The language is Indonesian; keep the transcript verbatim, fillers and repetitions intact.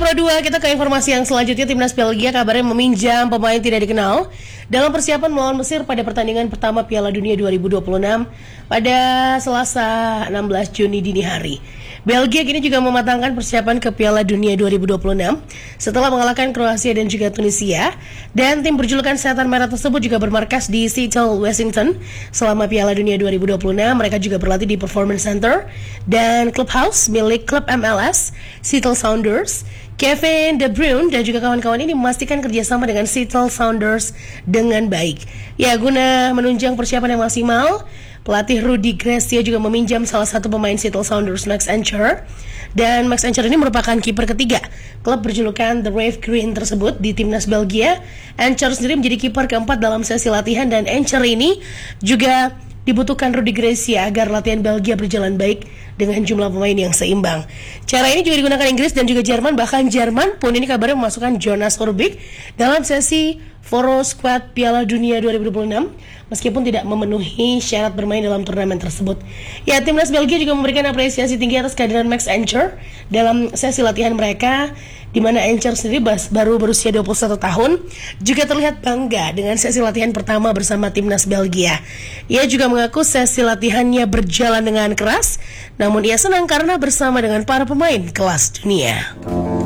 Pro dua, kita ke informasi yang selanjutnya. Timnas Belgia kabarnya meminjam pemain tidak dikenal dalam persiapan melawan Mesir pada pertandingan pertama Piala Dunia dua ribu dua puluh enam pada Selasa enam belas Juni dini hari. Belgia kini juga mematangkan persiapan ke Piala Dunia dua ribu dua puluh enam setelah mengalahkan Kroasia dan juga Tunisia. Dan tim berjulukan Setan Merah tersebut juga bermarkas di Seattle, Washington selama Piala Dunia dua ribu dua puluh enam. Mereka juga berlatih di Performance Center dan Clubhouse milik klub M L S Seattle Sounders. Kevin De Bruyne dan juga kawan-kawan ini memastikan kerjasama dengan Seattle Sounders dengan baik. Ya, guna menunjang persiapan yang maksimal, pelatih Rudi Gracia juga meminjam salah satu pemain Seattle Sounders, Max Encher. Dan Max Encher ini merupakan kiper ketiga klub berjulukan The Rave Green tersebut di timnas Belgia. Encher sendiri menjadi kiper keempat dalam sesi latihan, dan Encher ini juga dibutuhkan Rudi Gracia agar latihan Belgia berjalan baik dengan jumlah pemain yang seimbang. Cara ini juga digunakan Inggris dan juga Jerman. Bahkan Jerman pun ini kabarnya memasukkan Jonas Urbik dalam sesi Foro Squad Piala Dunia dua ribu dua puluh enam meskipun tidak memenuhi syarat bermain dalam turnamen tersebut. Ya, timnas Belgia juga memberikan apresiasi tinggi atas kehadiran Max Encher dalam sesi latihan mereka, di mana Encher sendiri baru berusia dua puluh satu tahun, juga terlihat bangga dengan sesi latihan pertama bersama timnas Belgia. Ia juga mengaku sesi latihannya berjalan dengan keras, namun ia senang karena bersama dengan para pemain kelas dunia.